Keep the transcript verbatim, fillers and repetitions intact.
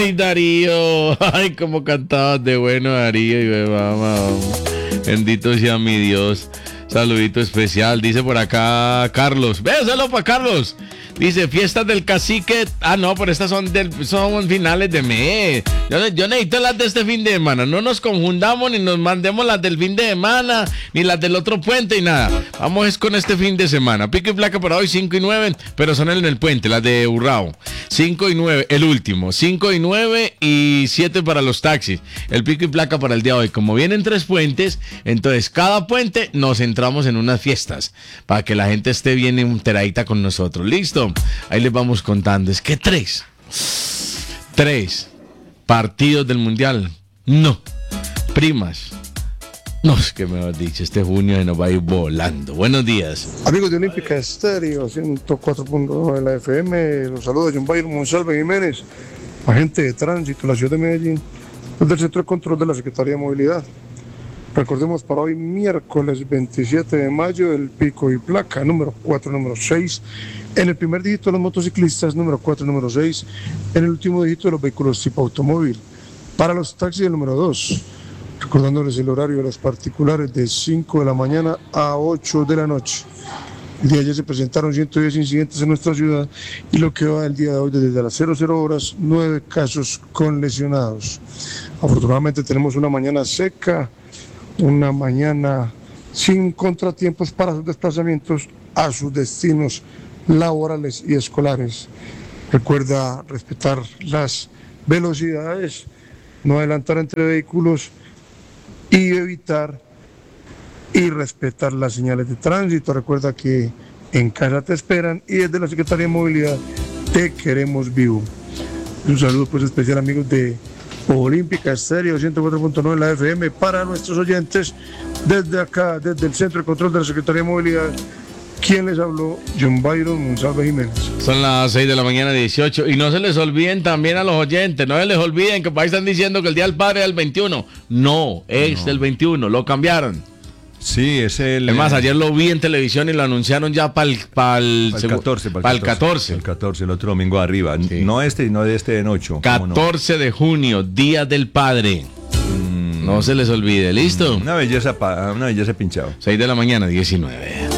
Ay, Darío. Ay, cómo cantabas de bueno, Darío. Y me mama. Bendito sea mi Dios. Saludito especial. Dice por acá Carlos. Bésalo para Carlos. Dice, fiestas del cacique. Ah, no, pero estas son del, son finales de mes. Yo, yo necesito las de este fin de semana. No nos confundamos ni nos mandemos las del fin de semana, ni las del otro puente y nada. Vamos es con este fin de semana. Pico y placa para hoy cinco y nueve, pero son en el puente, las de Urrao. cinco y nueve, el último. cinco y nueve y siete para los taxis. El pico y placa para el día de hoy. Como vienen tres puentes, entonces cada puente nos centramos en unas fiestas para que la gente esté bien enteradita con nosotros. ¿Listo? Ahí les vamos contando. Es que tres. Tres partidos del Mundial. No. Primas. No, es que mejor dicho, este junio se nos va a ir volando. Buenos días. Amigos de Olímpica Estéreo, ciento cuatro punto nueve de la F M. Los saluda John Byron Monsalve Jiménez, agente de tránsito de la ciudad de Medellín, desde el Centro de Control de la Secretaría de Movilidad. Recordemos para hoy, miércoles veintisiete de mayo, el pico y placa, número cuatro, número seis. En el primer dígito de los motociclistas, número cuatro, número seis. En el último dígito de los vehículos tipo automóvil. Para los taxis, el número dos. Recordándoles el horario de los particulares de cinco de la mañana a ocho de la noche. El día de ayer se presentaron ciento diez incidentes en nuestra ciudad y lo que va del día de hoy desde las cero cero horas, nueve casos con lesionados. Afortunadamente tenemos una mañana seca, una mañana sin contratiempos para sus desplazamientos a sus destinos laborales y escolares. Recuerda respetar las velocidades, no adelantar entre vehículos y evitar y respetar las señales de tránsito. Recuerda que en casa te esperan y desde la Secretaría de Movilidad te queremos vivo. Un saludo pues especial, amigos de Olímpica Estéreo ciento cuatro punto nueve la F M para nuestros oyentes desde acá, desde el Centro de Control de la Secretaría de Movilidad. ¿Quién les habló? John Byron Monsalve Jiménez. Son las seis de la mañana, dieciocho. Y no se les olviden también a los oyentes, no se les olviden que por ahí están diciendo que el Día del Padre es el veintiuno. No, es no. el veintiuno, lo cambiaron. Sí, es el... Es más, ayer lo vi en televisión y lo anunciaron ya para el... Para el, el catorce. Para el catorce. El catorce, el otro domingo arriba. Sí. No este, sino de este en ocho. catorce no? de junio, Día del Padre. Mm. No se les olvide, ¿listo? Una belleza, una belleza pinchado. seis de la mañana, diecinueve.